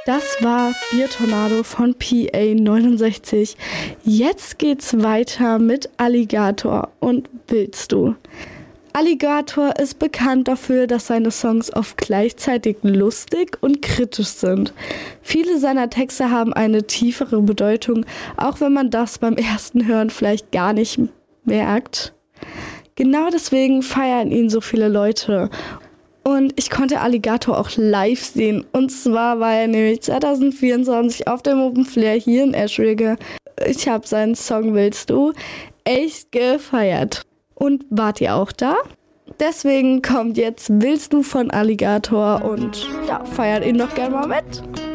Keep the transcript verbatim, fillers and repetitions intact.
Das war Biertornado von P A neunundsechzig. Jetzt geht's weiter mit Alligator und Willst du? Alligator ist bekannt dafür, dass seine Songs oft gleichzeitig lustig und kritisch sind. Viele seiner Texte haben eine tiefere Bedeutung, auch wenn man das beim ersten Hören vielleicht gar nicht merkt. Genau deswegen feiern ihn so viele Leute. Und ich konnte Alligator auch live sehen. Und zwar war er nämlich zwanzig vierundzwanzig auf dem Open Flair hier in Eschwege. Ich habe seinen Song Willst du echt gefeiert. Und wart ihr auch da? Deswegen kommt jetzt Willst du von Alligator und ja, feiert ihn doch gerne mal mit.